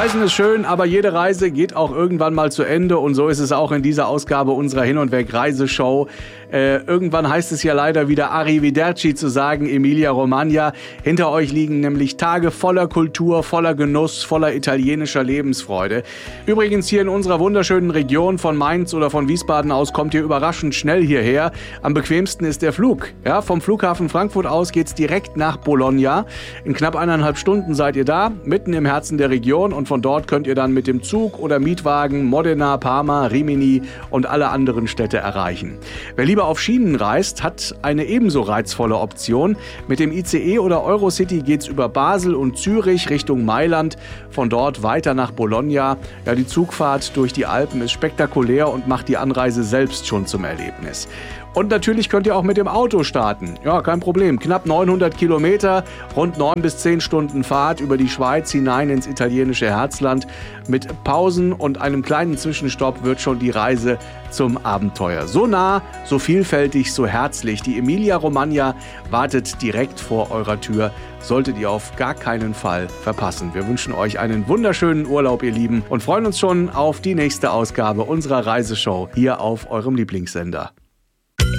Reisen ist schön, aber jede Reise geht auch irgendwann mal zu Ende und so ist es auch in dieser Ausgabe unserer Hin- und Weg-Reiseshow. Irgendwann heißt es ja leider wieder Arrivederci zu sagen, Emilia-Romagna. Hinter euch liegen nämlich Tage voller Kultur, voller Genuss, voller italienischer Lebensfreude. Übrigens hier in unserer wunderschönen Region von Mainz oder von Wiesbaden aus kommt ihr überraschend schnell hierher. Am bequemsten ist der Flug. Ja, vom Flughafen Frankfurt aus geht's direkt nach Bologna. In knapp 1,5 Stunden seid ihr da, mitten im Herzen der Region und von dort könnt ihr dann mit dem Zug oder Mietwagen Modena, Parma, Rimini und alle anderen Städte erreichen. Wer lieber auf Schienen reist, hat eine ebenso reizvolle Option. Mit dem ICE oder Eurocity geht's über Basel und Zürich Richtung Mailand, von dort weiter nach Bologna. Ja, die Zugfahrt durch die Alpen ist spektakulär und macht die Anreise selbst schon zum Erlebnis. Und natürlich könnt ihr auch mit dem Auto starten. Ja, kein Problem. Knapp 900 Kilometer, rund 9 bis 10 Stunden Fahrt über die Schweiz hinein ins italienische Herzland. Mit Pausen und einem kleinen Zwischenstopp wird schon die Reise zum Abenteuer. So nah, so vielfältig, so herzlich. Die Emilia-Romagna wartet direkt vor eurer Tür. Solltet ihr auf gar keinen Fall verpassen. Wir wünschen euch einen wunderschönen Urlaub, ihr Lieben, und freuen uns schon auf die nächste Ausgabe unserer Reiseshow hier auf eurem Lieblingssender.